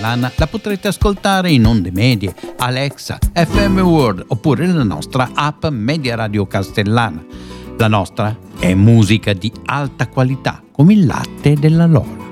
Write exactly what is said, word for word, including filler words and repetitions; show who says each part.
Speaker 1: Castellana la potrete ascoltare in onde medie, Alexa, F M World oppure nella nostra app Media Radio Castellana. La nostra è musica di alta qualità, come il latte della Loro.